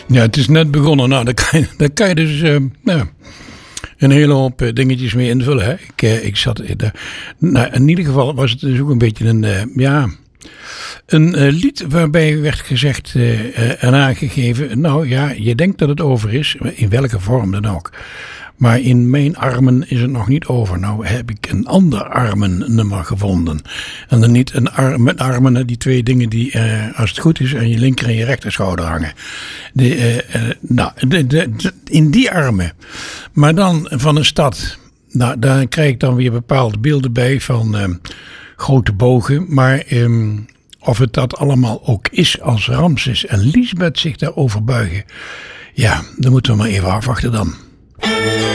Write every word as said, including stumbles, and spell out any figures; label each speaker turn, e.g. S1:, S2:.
S1: Ja, het is net begonnen. Nou, daar kan je, daar kan je dus uh, nou, een hele hoop uh, dingetjes mee invullen. Hè. Ik, uh, ik zat in, de, nou, in ieder geval was het dus ook een beetje een, uh, ja, een uh, lied waarbij werd gezegd uh, uh, en aangegeven. Nou ja, je denkt dat het over is, in welke vorm dan ook. Maar in mijn armen is het nog niet over. Nou heb ik een ander armennummer gevonden. En dan niet een arm met armen, die twee dingen die, uh, als het goed is, aan je linker en je rechter schouder hangen. De, uh, uh, nou, de, de, de, in die armen. Maar dan van een stad. Nou, daar krijg ik dan weer bepaalde beelden bij van uh, grote bogen. Maar um, of het dat allemaal ook is als Ramses en Liesbeth zich daarover buigen. Ja, dan moeten we maar even afwachten dan.